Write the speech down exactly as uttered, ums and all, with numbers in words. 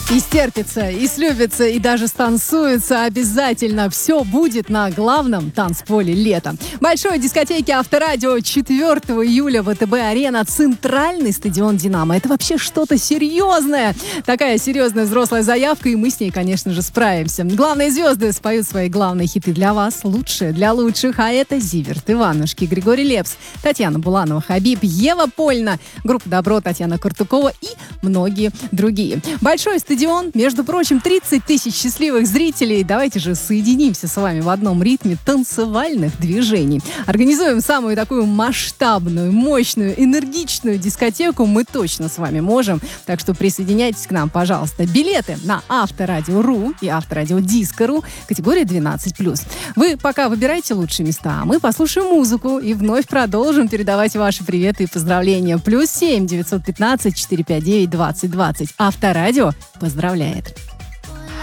И стерпится, и слюбится, и даже станцуется обязательно. Все будет на главном танцполе лета. Большой дискотеки Авторадио четвёртого июля ВТБ-арена, центральный стадион «Динамо». Это вообще что-то серьезное. Такая серьезная взрослая заявка, и мы с ней, конечно же, справимся. Главные звезды споют свои главные хиты для вас, лучшие для лучших. А это Зиверт, Иванушки, Григорий Лепс, Татьяна Буланова, Хабиб, Ева Польна, группа «Добро», Татьяна Куртукова и многие другие. Большой стадион, между прочим, тридцать тысяч счастливых зрителей. Давайте же соединимся с вами в одном ритме танцевальных движений. Организуем самую такую масштабную, мощную, энергичную дискотеку. Мы точно с вами можем. Так что присоединяйтесь к нам, пожалуйста. Билеты на Авторадио.ру и Авторадио.Диско.ру, категория двенадцать плюс. Вы пока выбирайте лучшие места, а мы послушаем музыку и вновь продолжим передавать ваши приветы и поздравления. Плюс семь девятьсот пятнадцать четыреста пятьдесят девять двадцать двадцать. Авторадио поздравляет.